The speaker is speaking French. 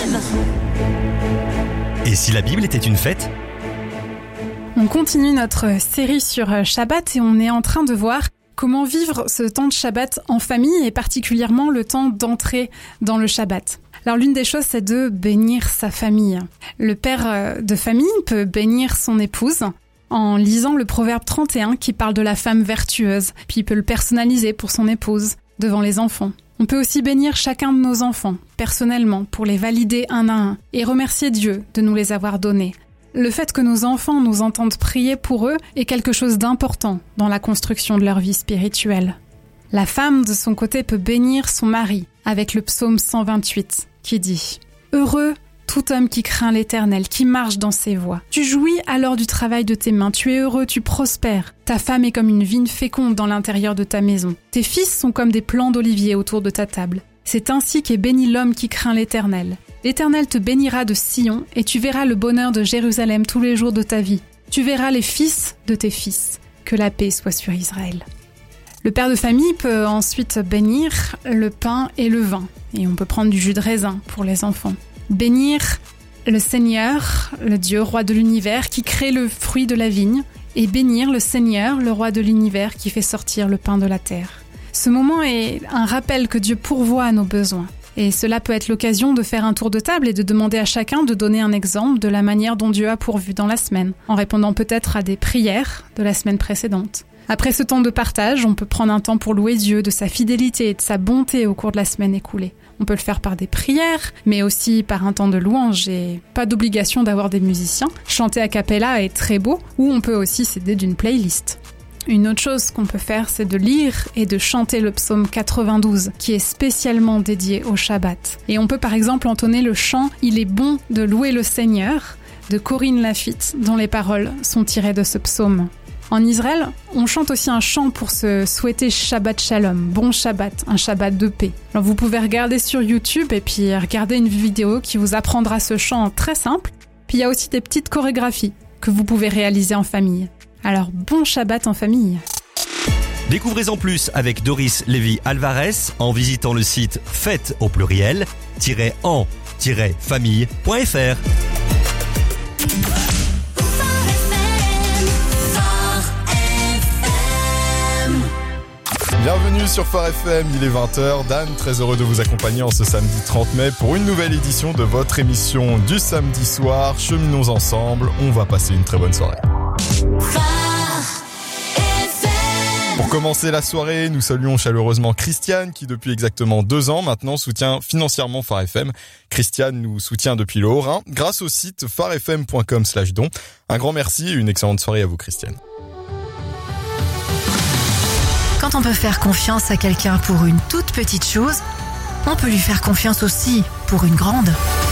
FM. Et si la Bible était une fête ? On continue notre série sur Shabbat et on est en train de voir comment vivre ce temps de Shabbat en famille et particulièrement le temps d'entrer dans le Shabbat. Alors l'une des choses, c'est de bénir sa famille. Le père de famille peut bénir son épouse en lisant le proverbe 31 qui parle de la femme vertueuse, puis il peut le personnaliser pour son épouse devant les enfants. On peut aussi bénir chacun de nos enfants, personnellement, pour les valider un à un et remercier Dieu de nous les avoir donnés. Le fait que nos enfants nous entendent prier pour eux est quelque chose d'important dans la construction de leur vie spirituelle. La femme, de son côté, peut bénir son mari avec le psaume 128 qui dit « Heureux tout homme qui craint l'Éternel, qui marche dans ses voies. Tu jouis alors du travail de tes mains, tu es heureux, tu prospères. Ta femme est comme une vigne féconde dans l'intérieur de ta maison. Tes fils sont comme des plants d'olivier autour de ta table. C'est ainsi qu'est béni l'homme qui craint l'Éternel. L'Éternel te bénira de Sion, et tu verras le bonheur de Jérusalem tous les jours de ta vie. Tu verras les fils de tes fils. Que la paix soit sur Israël. » Le père de famille peut ensuite bénir le pain et le vin. Et on peut prendre du jus de raisin pour les enfants. Bénir le Seigneur, le Dieu, roi de l'univers, qui crée le fruit de la vigne, et bénir le Seigneur, le roi de l'univers, qui fait sortir le pain de la terre. Ce moment est un rappel que Dieu pourvoit à nos besoins. Et cela peut être l'occasion de faire un tour de table et de demander à chacun de donner un exemple de la manière dont Dieu a pourvu dans la semaine, en répondant peut-être à des prières de la semaine précédente. Après ce temps de partage, on peut prendre un temps pour louer Dieu de sa fidélité et de sa bonté au cours de la semaine écoulée. On peut le faire par des prières, mais aussi par un temps de louange et pas d'obligation d'avoir des musiciens. Chanter a cappella est très beau, ou on peut aussi s'aider d'une playlist. Une autre chose qu'on peut faire, c'est de lire et de chanter le psaume 92, qui est spécialement dédié au Shabbat. Et on peut par exemple entonner le chant « Il est bon de louer le Seigneur » de Corinne Lafitte, dont les paroles sont tirées de ce psaume. En Israël, on chante aussi un chant pour se souhaiter Shabbat Shalom, bon Shabbat, un Shabbat de paix. Alors vous pouvez regarder sur YouTube et puis regarder une vidéo qui vous apprendra ce chant très simple. Puis il y a aussi des petites chorégraphies que vous pouvez réaliser en famille. Alors bon Shabbat en famille. Découvrez en plus avec Doris Lévy-Alvarez en visitant le site fête au pluriel -en-famille.fr. Bienvenue sur Phare FM, il est 20h. Dan, très heureux de vous accompagner en ce samedi 30 mai pour une nouvelle édition de votre émission du samedi soir. Cheminons ensemble, on va passer une très bonne soirée. Pour commencer la soirée, nous saluons chaleureusement Christiane qui depuis exactement 2 ans maintenant soutient financièrement Phare FM. Christiane nous soutient depuis le Haut-Rhin grâce au site pharefm.com/don. Un grand merci et une excellente soirée à vous Christiane. Quand on peut faire confiance à quelqu'un pour une toute petite chose, on peut lui faire confiance aussi pour une grande.